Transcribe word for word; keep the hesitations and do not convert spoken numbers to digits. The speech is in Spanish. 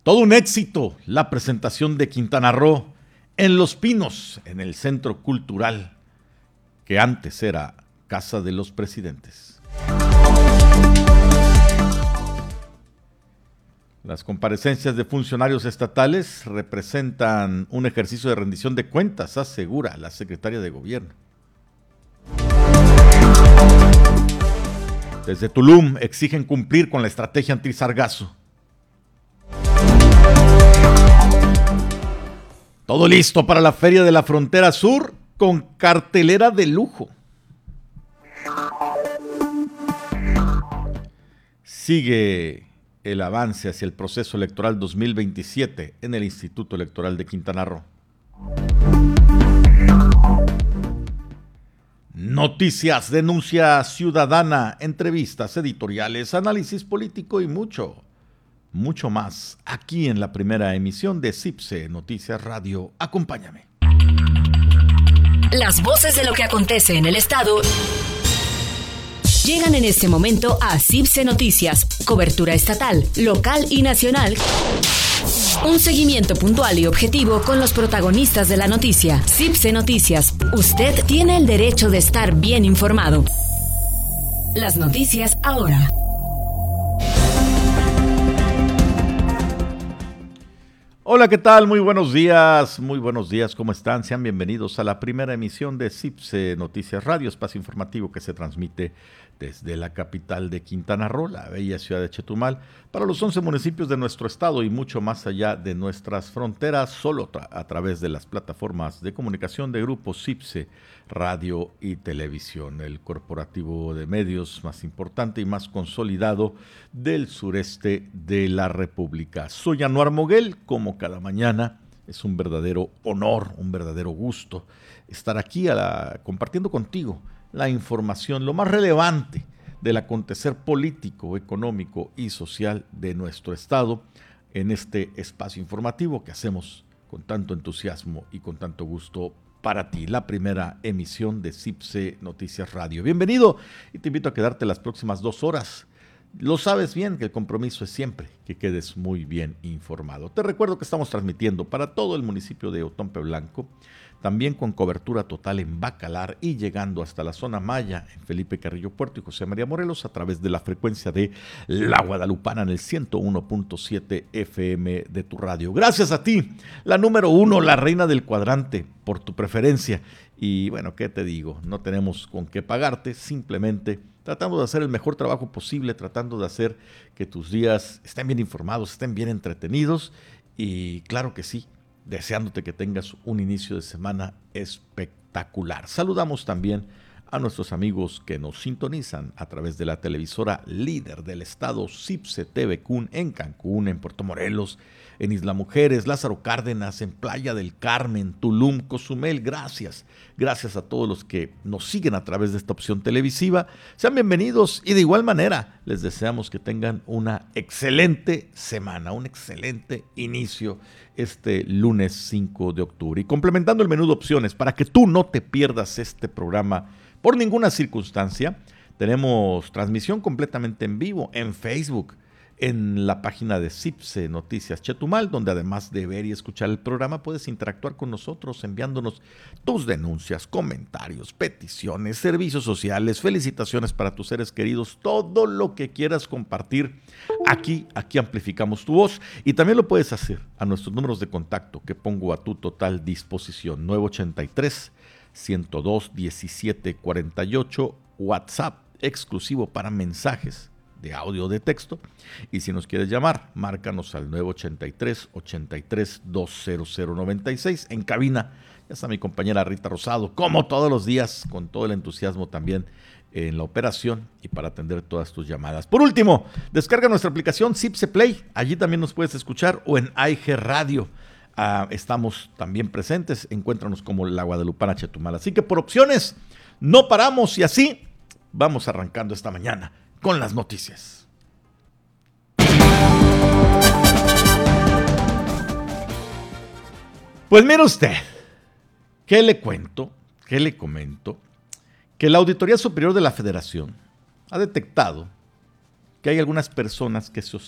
Todo un éxito la presentación de Quintana Roo en Los Pinos, en el Centro Cultural, que antes era Casa de los Presidentes. Las comparecencias de funcionarios estatales representan un ejercicio de rendición de cuentas, asegura la secretaria de Gobierno. Desde Tulum exigen cumplir con la estrategia anti-sargazo. Todo listo para la Feria de la Frontera Sur con cartelera de lujo. Sigue el avance hacia el proceso electoral dos mil veintisiete en el Instituto Electoral de Quintana Roo. Noticias, denuncia ciudadana, entrevistas, editoriales, análisis político y mucho, mucho más aquí en la primera emisión de CIPSE Noticias Radio. Acompáñame. Las voces de lo que acontece en el estado llegan en este momento a CIPSE Noticias, cobertura estatal, local y nacional. Un seguimiento puntual y objetivo con los protagonistas de la noticia. CIPSE Noticias. Usted tiene el derecho de estar bien informado. Las noticias ahora. Hola, ¿qué tal? Muy buenos días, muy buenos días, ¿cómo están? Sean bienvenidos a la primera emisión de CIPSE Noticias Radio, espacio informativo que se transmite desde la capital de Quintana Roo, la bella ciudad de Chetumal, para los once municipios de nuestro estado y mucho más allá de nuestras fronteras, solo tra- a través de las plataformas de comunicación de Grupo CIPSE Radio y Televisión, el corporativo de medios más importante y más consolidado del sureste de la República. Soy Anuar Moguel, como cada mañana. Es un verdadero honor, un verdadero gusto estar aquí a la, compartiendo contigo la información, lo más relevante del acontecer político, económico y social de nuestro estado en este espacio informativo que hacemos con tanto entusiasmo y con tanto gusto para ti, la primera emisión de CIPSE Noticias Radio. Bienvenido y te invito a quedarte las próximas dos horas. Lo sabes bien que el compromiso es siempre que quedes muy bien informado. Te recuerdo que estamos transmitiendo para todo el municipio de Otompe Blanco, también con cobertura total en Bacalar y llegando hasta la zona Maya en Felipe Carrillo Puerto y José María Morelos a través de la frecuencia de La Guadalupana en el ciento uno punto siete F M de tu radio. Gracias a ti, la número uno, la reina del cuadrante, por tu preferencia. Y bueno, ¿qué te digo? No tenemos con qué pagarte, simplemente tratando de hacer el mejor trabajo posible, tratando de hacer que tus días estén bien informados, estén bien entretenidos y claro que sí, deseándote que tengas un inicio de semana espectacular. Saludamos también a nuestros amigos que nos sintonizan a través de la televisora líder del estado, CIPSE T V Cun, en Cancún, en Puerto Morelos, en Isla Mujeres, Lázaro Cárdenas, en Playa del Carmen, Tulum, Cozumel. Gracias, gracias a todos los que nos siguen a través de esta opción televisiva. Sean bienvenidos y de igual manera les deseamos que tengan una excelente semana, un excelente inicio este lunes cinco de octubre. Y complementando el menú de opciones para que tú no te pierdas este programa por ninguna circunstancia, tenemos transmisión completamente en vivo en Facebook, en la página de CIPSE Noticias Chetumal, donde además de ver y escuchar el programa, puedes interactuar con nosotros enviándonos tus denuncias, comentarios, peticiones, servicios sociales, felicitaciones para tus seres queridos, todo lo que quieras compartir. Aquí, aquí amplificamos tu voz y también lo puedes hacer a nuestros números de contacto que pongo a tu total disposición. nueve ochenta y tres, ciento dos, diecisiete cuarenta y ocho, WhatsApp exclusivo para mensajes de audio o de texto, y si nos quieres llamar, márcanos al nueve ochenta y tres, ochenta y tres, doscientos noventa y seis. En cabina ya está mi compañera Rita Rosado, como todos los días, con todo el entusiasmo también en la operación y para atender todas tus llamadas. Por último, descarga nuestra aplicación CIPSE Play, allí también nos puedes escuchar, o en A I G Radio. Uh, estamos también presentes, encuéntranos como La Guadalupana Chetumal. Así que por opciones, no paramos y así vamos arrancando esta mañana con las noticias. Pues mire usted, ¿qué le cuento? ¿Qué le comento? Que la Auditoría Superior de la Federación ha detectado que hay algunas personas que se